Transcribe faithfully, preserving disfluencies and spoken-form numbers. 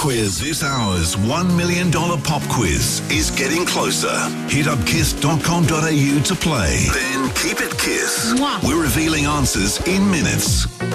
quiz. This hour's one million dollars pop quiz is getting closer. Hit up kiss dot com dot a u to play. Then keep it Kiss. Mwah. We're revealing answers in minutes.